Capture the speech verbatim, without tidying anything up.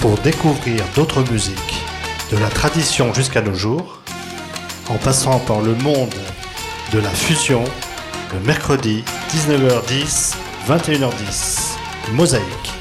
pour découvrir d'autres musiques, de la tradition jusqu'à nos jours, en passant par le monde de la fusion, le mercredi dix-neuf heures dix, vingt et une heures dix. Mosaïque.